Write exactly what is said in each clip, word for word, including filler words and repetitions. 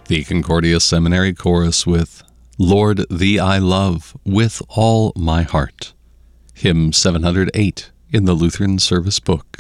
The Concordia Seminary Chorus with Lord, Thee I Love with All My Heart. Hymn seven hundred eight in the Lutheran Service Book.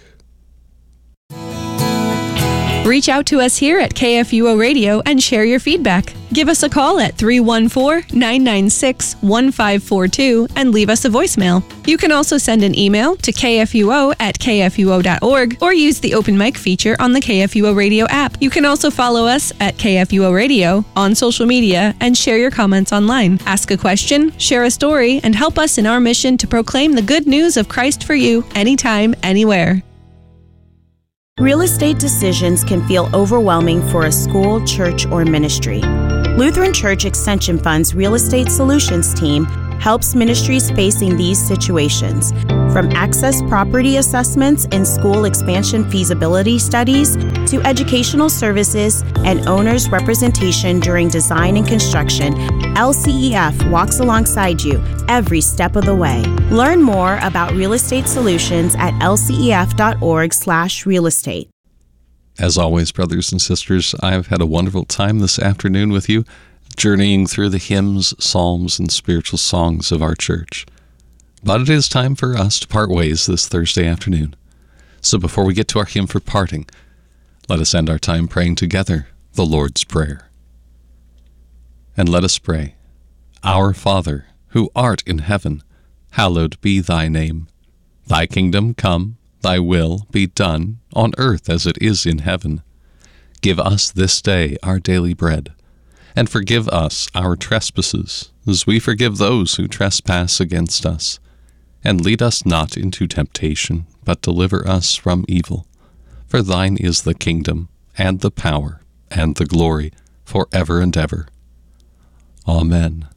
Reach out to us here at K F U O Radio and share your feedback. Give us a call at three one four, nine nine six, one five four two and leave us a voicemail. You can also send an email to k f u o at k f u o dot org or use the open mic feature on the K F U O Radio app. You can also follow us at K F U O Radio on social media and share your comments online. Ask a question, share a story, and help us in our mission to proclaim the good news of Christ for you anytime, anywhere. Real estate decisions can feel overwhelming for a school, church, or ministry. Lutheran Church Extension Fund's Real Estate Solutions team helps ministries facing these situations, from access property assessments and school expansion feasibility studies to educational services and owner's representation during design and construction. L C E F walks alongside you every step of the way. Learn more about real estate solutions at l c e f dot org slash real estate. As always, brothers and sisters, I've had a wonderful time this afternoon with you, journeying through the hymns, psalms, and spiritual songs of our church. But it is time for us to part ways this Thursday afternoon. So before we get to our hymn for parting, let us end our time praying together the Lord's Prayer. And let us pray. Our Father, who art in heaven, hallowed be thy name. Thy kingdom come, thy will be done, on earth as it is in heaven. Give us this day our daily bread, and forgive us our trespasses, as we forgive those who trespass against us. And lead us not into temptation, but deliver us from evil. For thine is the kingdom, and the power, and the glory, forever and ever. Amen.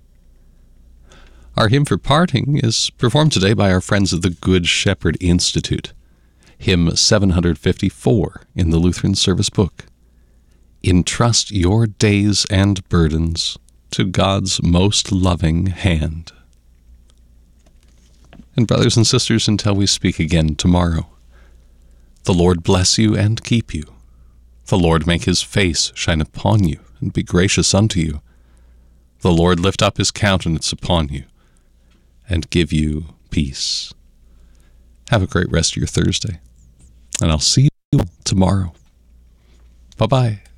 Our hymn for parting is performed today by our friends of the Good Shepherd Institute. Hymn seven hundred fifty-four in the Lutheran Service Book. Entrust your days and burdens to God's most loving hand. And brothers and sisters, until we speak again tomorrow, the Lord bless you and keep you. The Lord make his face shine upon you and be gracious unto you. The Lord lift up his countenance upon you and give you peace. Have a great rest of your Thursday, and I'll see you tomorrow. Bye-bye.